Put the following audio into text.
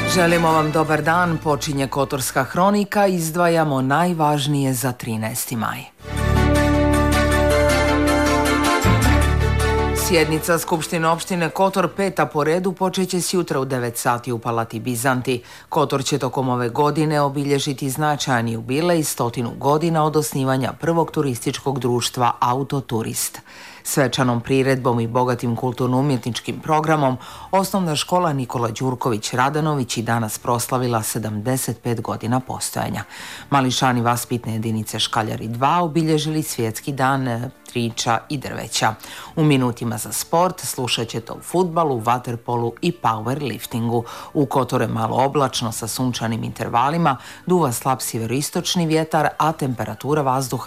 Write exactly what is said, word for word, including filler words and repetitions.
Želimo vam dobar dan, počinje Kotorska hronika, izdvajamo najvažnije za trinaesti maj. Sjednica Skupštine opštine Kotor, peta po redu, počeće s jutra u devet sati u Palati Bizanti. Kotor će tokom ove godine obilježiti značajan jubilej stotinu godina od osnivanja prvog turističkog društva Autoturist. Svečanom priredbom i bogatim kulturno-umjetničkim programom osnovna škola Nikola Đurković Radanović i danas proslavila sedamdeset pet godina postojanja. Mališani vaspitne jedinice Škaljari dva obilježili svjetski dan triča i drveća. U minutima za sport slušat ćete o fudbalu, vaterpolu i powerliftingu. U Kotore malo oblačno sa sunčanim intervalima, duva slab sjeveroistočni vjetar, a temperatura vazduha